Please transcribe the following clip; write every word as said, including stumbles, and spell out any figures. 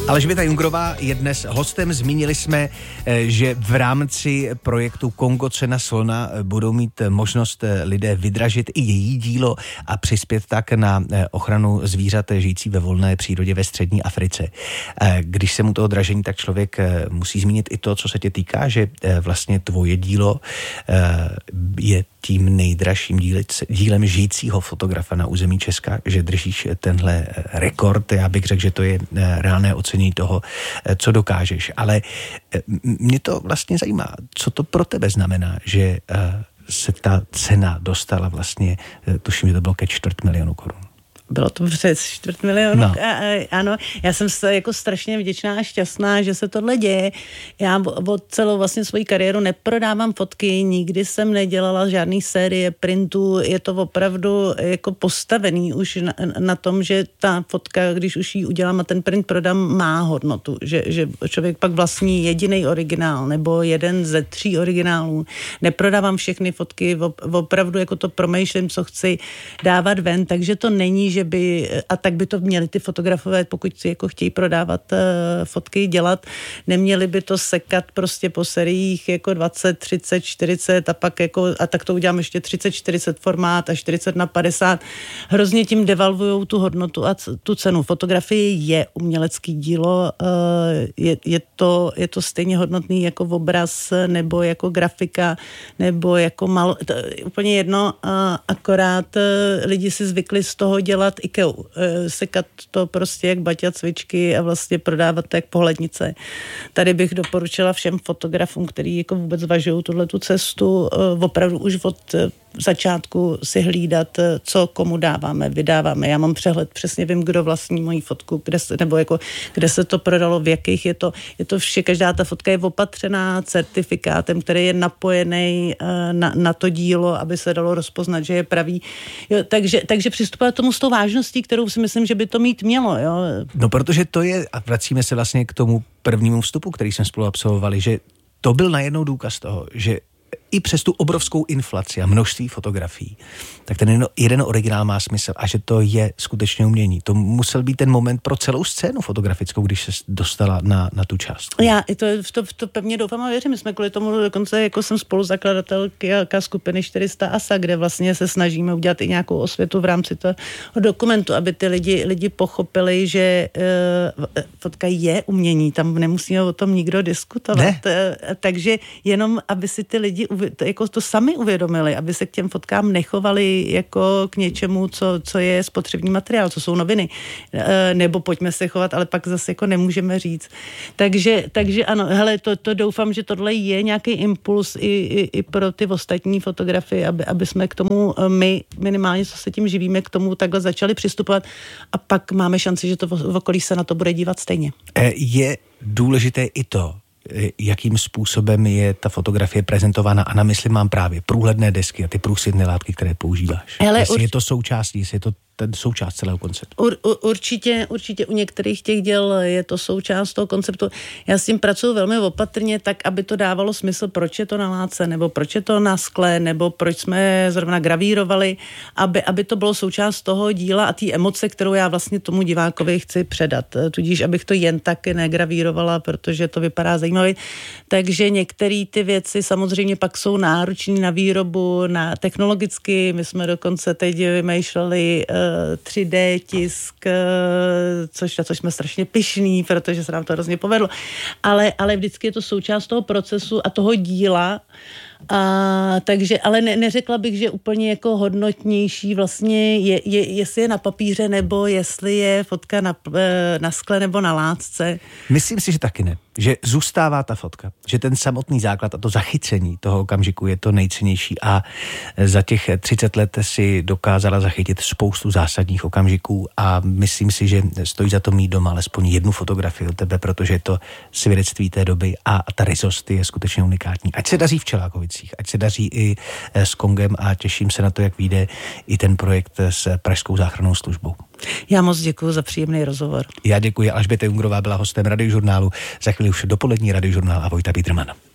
Alžběta Jungrová je dnes hostem. Zmínili jsme, že v rámci projektu Kongo cena slona budou mít možnost lidé vydražit i její dílo a přispět tak na ochranu zvířat žijící ve volné přírodě ve střední Africe. Když se mu toho dražení, tak člověk musí zmínit i to, co se tě týká, že vlastně tvoje dílo je tím nejdražším dílem žijícího fotografa na území Česka, že držíš tenhle rekord. Já bych řekl, že to je reálné ocenění toho, co dokážeš. Ale mě to vlastně zajímá, co to pro tebe znamená, že se ta cena dostala vlastně, tuším, že to bylo ke čtvrt milionu korun. Bylo to přes čtvrt milionu, no. Ano, já jsem se jako strašně vděčná a šťastná, že se tohle děje. Já od celou vlastně svoji kariéru neprodávám fotky, nikdy jsem nedělala žádný série printů, je to opravdu jako postavený už na, na tom, že ta fotka, když už ji udělám a ten print prodám, má hodnotu, že, že člověk pak vlastní jediný originál nebo jeden ze tří originálů. Neprodávám všechny fotky, opravdu jako to promýšlím, co chci dávat ven, takže to není, že by, a tak by to měli ty fotografové, pokud si jako chtějí prodávat uh, fotky, dělat, neměli by to sekat prostě po seriích jako dvacet, třicet, čtyřicet a pak jako, a tak to udělám ještě třicet, čtyřicet formát a čtyřicet na padesát. Hrozně tím devalvujou tu hodnotu a tu cenu. Fotografie je umělecký dílo, uh, je, je, to, je to stejně hodnotný jako obraz nebo jako grafika nebo jako malo, to, úplně jedno, uh, akorát uh, lidi si zvykli z toho dělat IKEA, sekat to prostě jak baťa cvičky a vlastně prodávat to jak pohlednice. Tady bych doporučila všem fotografům, kteří jako vůbec zvažují tuhletu cestu, opravdu už od začátku si hlídat, co komu dáváme, vydáváme. Já mám přehled, přesně vím, kdo vlastní moji fotku, kde se, nebo jako, kde se to prodalo, v jakých je to, je to vše, každá ta fotka je opatřená certifikátem, který je napojený na, na to dílo, aby se dalo rozpoznat, že je pravý. Jo, takže, takže přistupovat tomu s tou vážností, kterou si myslím, že by to mít mělo. Jo. No, protože to je, a vracíme se vlastně k tomu prvnímu vstupu, který jsme spolu absolvovali, že to byl najednou důkaz toho, že i přes tu obrovskou inflaci a množství fotografií, tak ten jeden originál má smysl a že to je skutečně umění. To musel být ten moment pro celou scénu fotografickou, když se dostala na, na tu část. Já to, to, to pevně doufám a věřím. My jsme kvůli tomu dokonce, jako jsem spoluzakladatelka skupiny čtyři sta A S A, kde vlastně se snažíme udělat i nějakou osvětu v rámci toho dokumentu, aby ty lidi, lidi pochopili, že uh, fotka je umění, tam nemusíme o tom nikdo diskutovat. Ne. Takže jenom, aby si ty lidi to, jako to sami uvědomili, aby se k těm fotkám nechovali jako k něčemu, co, co je spotřební materiál, co jsou noviny. E, nebo pojďme se chovat, ale pak zase jako nemůžeme říct. Takže, takže ano, hele, to, to doufám, že tohle je nějaký impuls i, i, i pro ty ostatní fotografie, aby, aby jsme k tomu my minimálně, co se tím živíme, k tomu takhle začali přistupovat a pak máme šanci, že to v okolí se na to bude dívat stejně. Je důležité i to, jakým způsobem je ta fotografie prezentována a na mysli mám právě průhledné desky a ty průsvitné látky, které používáš. Hele, jestli urč... je to součástí, jestli je to ten součást celého konceptu. Ur, určitě, určitě u některých těch děl je to součást toho konceptu. Já s tím pracuji velmi opatrně, tak, aby to dávalo smysl, proč je to na látce, nebo proč je to na skle, nebo proč jsme zrovna gravírovali, aby, aby to bylo součást toho díla a té emoce, kterou já vlastně tomu divákovi chci předat. Tudíž, abych to jen tak negravírovala, protože to vypadá zajímavě. Takže některé ty věci samozřejmě pak jsou náročné na výrobu, na technologicky. My jsme dokonce teď vymýšleli tři dé tisk, což, na což jsme strašně pyšní, protože se nám to hrozně povedlo. Ale, ale vždycky je to součást toho procesu a toho díla. A, takže, ale ne, neřekla bych, že úplně jako hodnotnější vlastně je, je, jestli je na papíře nebo jestli je fotka na, na skle nebo na látce. Myslím si, že taky ne. Že zůstává ta fotka. Že ten samotný základ a to zachycení toho okamžiku je to nejcennější a za těch třicet let si dokázala zachytit spoustu zásadních okamžiků a myslím si, že stojí za to mít doma alespoň jednu fotografii od tebe, protože je to svědectví té doby a ta ryzost je skutečně unikátní. Ať se daří v Čelákovicích, ať se daří i s Kongem a těším se na to, jak vyjde i ten projekt s Pražskou záchrannou službou. Já moc děkuji za příjemný rozhovor. Já děkuji. Alžběta Jungrová byla hostem Radiožurnálu. Za chvíli už dopolední Radiožurnál a Vojta Biedermann.